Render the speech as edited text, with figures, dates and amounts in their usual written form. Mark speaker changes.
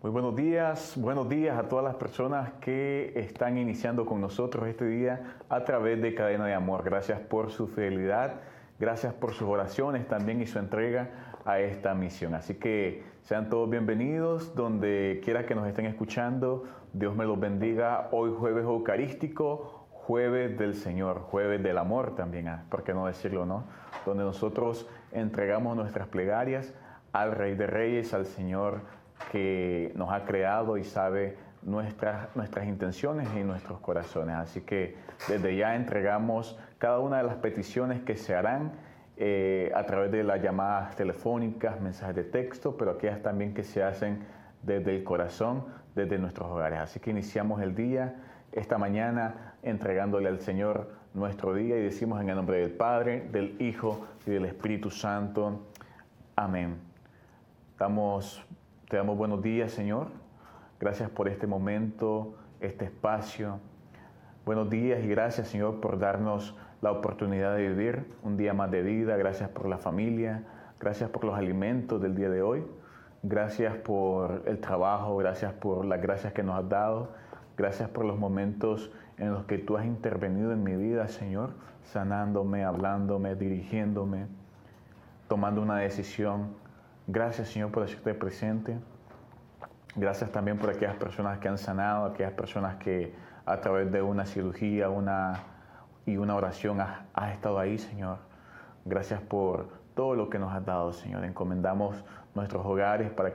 Speaker 1: Muy buenos días a todas las personas que están iniciando con nosotros este día a través de Cadena de Amor. Gracias por su fidelidad, gracias por sus oraciones también y su entrega a esta misión. Así que sean todos bienvenidos donde quiera que nos estén escuchando. Dios me los bendiga. Hoy jueves eucarístico, jueves del Señor, jueves del amor también, ¿por qué no decirlo, no? Donde nosotros entregamos nuestras plegarias al Rey de Reyes, al Señor que nos ha creado y sabe nuestras intenciones y nuestros corazones. Así que desde ya entregamos cada una de las peticiones que se harán a través de las llamadas telefónicas, mensajes de texto, pero aquellas también que se hacen desde el corazón, desde nuestros hogares. Así que iniciamos el día, esta mañana, entregándole al Señor nuestro día y decimos en el nombre del Padre, del Hijo y del Espíritu Santo. Amén. Te damos buenos días, Señor. Gracias por este momento, este espacio. Buenos días y gracias, Señor, por darnos la oportunidad de vivir un día más de vida. Gracias por la familia. Gracias por los alimentos del día de hoy. Gracias por el trabajo. Gracias por las gracias que nos has dado. Gracias por los momentos en los que tú has intervenido en mi vida, Señor, sanándome, hablándome, dirigiéndome, tomando una decisión. Gracias, Señor, por hacerte presente. Gracias también por aquellas personas que han sanado, aquellas personas que a través de una cirugía y una oración has estado ahí, Señor. Gracias por todo lo que nos has dado, Señor. Encomendamos nuestros hogares para